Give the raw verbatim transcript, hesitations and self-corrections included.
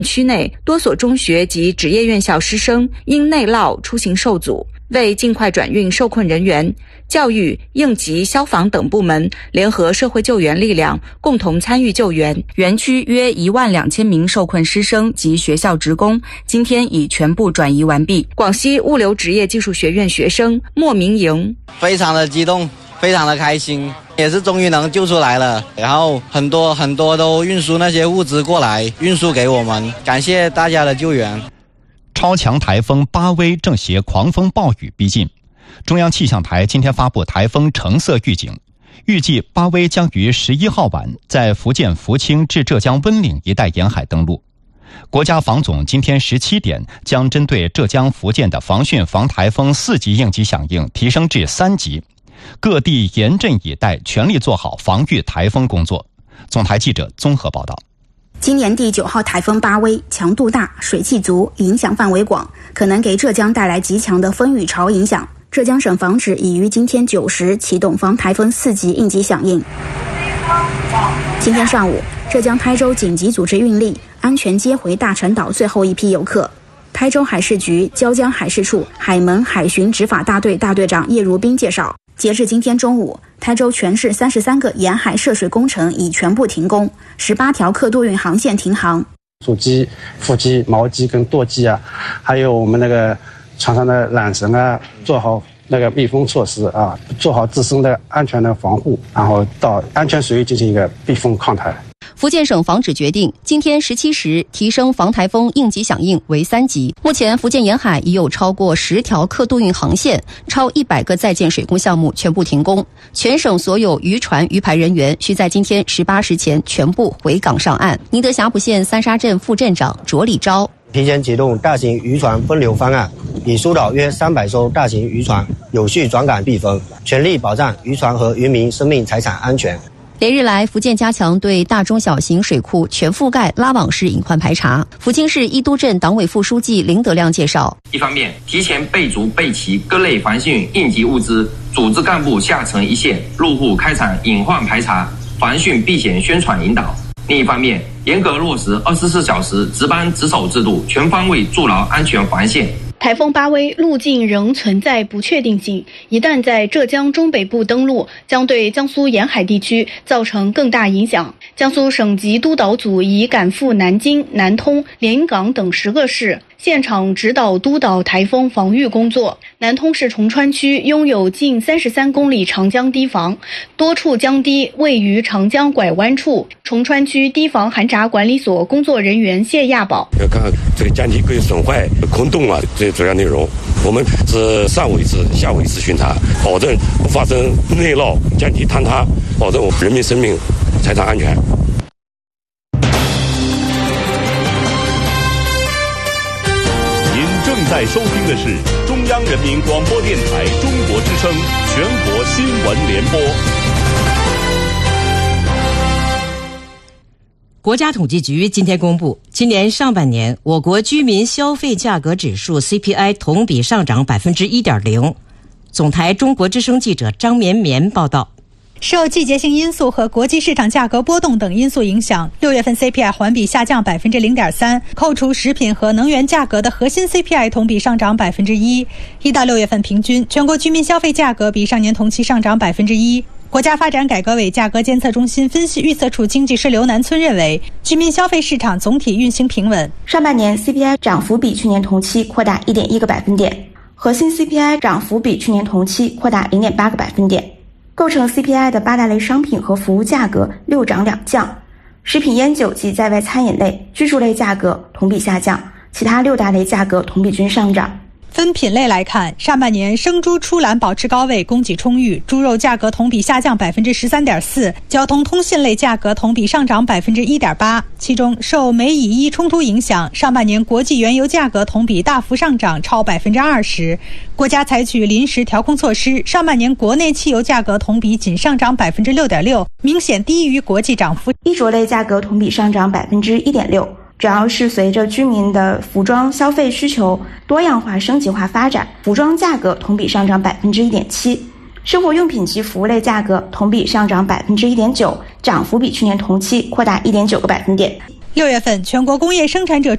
区内多所中学及职业院校师生因内涝出行受阻，为尽快转运受困人员，教育、应急、消防等部门联合社会救援力量，共同参与救援。园区约一万两千名受困师生及学校职工，今天已全部转移完毕。广西物流职业技术学院学生莫明莹， 非常的激动，非常的开心，也是终于能救出来了。然后很多很多都运输那些物资过来，运输给我们，感谢大家的救援。 超强台风巴威正携狂风暴雨逼近，中央气象台今天发布台风橙色预警，预计巴威将于十一号晚在福建福清至浙江温岭一带沿海登陆。国家防总今天十七点将针对浙江福建的防汛防台风四级应急响应提升至三级，各地严阵以待，全力做好防御台风工作。总台记者综合报道。 今年第九号台风巴威强度大，水汽足，影响范围广，可能给浙江带来极强的风雨潮影响。浙江省防指已于今天九时启动防台风四级应急响应。今天上午，浙江台州紧急组织运力，安全接回大陈岛最后一批游客。台州海事局椒江海事处海门海巡执法大队大队长叶如斌介绍，截至今天中午，台州全市三十三个沿海涉水工程已全部停工，十八条客渡运航线停航。 主机、副机、锚机跟舵机啊，还有我们那个船上的缆绳啊，做好那个密封措施啊，做好自身的安全的防护，然后到安全水域进行一个避风抗台。 福建省防指决定今天十七时提升防台风应急响应为三级。目前福建沿海已有超过十条客渡运航线，超一百个在建水工项目全部停工。全省所有渔船渔排人员需在今天十八时前全部回港上岸。宁德峡谷县三沙镇副镇长卓礼昭提前启动大型渔船分流方案，已疏导约三百艘大型渔船有序转港避风，全力保障渔船和渔民生命财产安全。 连日来，福建加强对大中小型水库全覆盖拉网式隐患排查。福清市伊都镇党委副书记林德亮介绍， 一方面提前备足备齐各类防汛应急物资，组织干部下沉一线，入户开展隐患排查、防汛避险宣传引导；另一方面，严格落实二十四小时值班值守制度，全方位筑牢安全防线。 台风巴威路径仍存在不确定性，一旦在浙江中北部登陆，将对江苏沿海地区造成更大影响。江苏省级督导组已赶赴南京、南通、连云港等十个市，现场指导督导台风防御工作。南通市崇川区拥有近三十三公里长江堤防，多处江堤位于长江拐弯处。崇川区堤防涵闸管理所工作人员谢亚宝， 要看看这个江堤可以损坏、空洞啊，这些主要内容。我们是上午一次，下午一次巡查，保证不发生内涝、江堤坍塌，保证人民生命财产安全。 正在收听的是中央人民广播电台中国之声全国新闻联播。 国家统计局今天公布，今年上半年我国居民消费价格指数 C P I 同比上涨 百分之一点零。 总台中国之声记者张绵绵报道。 受季节性因素和国际市场价格波动等因素影响，六月份 C P I 环比下降 百分之零点三， 扣除食品和能源价格的核心 C P I 同比上涨 百分之一。 一到六月份平均，全国居民消费价格比上年同期上涨 百分之一。 国家发展改革委价格监测中心分析预测处经济师刘南村认为，居民消费市场总体运行平稳。 上半年 C P I 涨幅比去年同期扩大 一点一个百分点，核心 C P I 涨幅比去年同期扩大 零点八个百分点。构成 C P I 的八大类商品和服务价格六涨两降，食品烟酒及在外餐饮类、居住类价格同比下降，其他六大类价格同比均上涨。 分品类来看，上半年生猪出栏保持高位，供给充裕，猪肉价格同比下降 百分之十三点四， 交通通信类价格同比上涨 百分之一点八。 其中受美以伊冲突影响，上半年国际原油价格同比大幅上涨超 百分之二十。 国家采取临时调控措施，上半年国内汽油价格同比仅上涨 百分之六点六， 明显低于国际涨幅。 衣着类价格同比上涨 百分之一点六，主要是随着居民的服装消费需求多样化升级化发展，服装价格同比上涨 百分之一点七， 生活用品及服务类价格同比上涨 百分之一点九， 涨幅比去年同期扩大 一点九个百分点。 六月份全国工业生产者